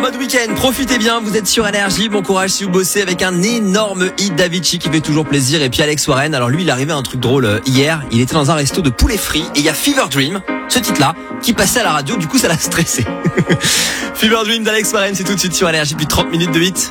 mode week-end, profitez bien, vous êtes sur Énergie, bon courage si vous bossez avec un énorme hit d'Avicii qui fait toujours plaisir. Et puis Alex Warren, alors lui il est arrivé à un truc drôle hier, il était dans un resto de poulet frit et il y a Fever Dream, ce titre-là, qui passait à la radio, du coup ça l'a stressé. Fever Dream d'Alex Warren, c'est tout de suite sur Énergie, puis 30 minutes de hit.